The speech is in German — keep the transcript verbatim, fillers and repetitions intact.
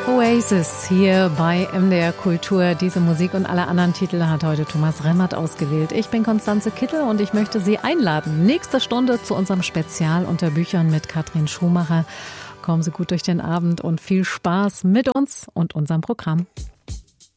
Oasis hier bei M D R Kultur. Diese Musik und alle anderen Titel hat heute Thomas Remmert ausgewählt. Ich bin Konstanze Kittel und ich möchte Sie einladen. Nächste Stunde zu unserem Spezial unter Büchern mit Katrin Schumacher. Kommen Sie gut durch den Abend und viel Spaß mit uns und unserem Programm.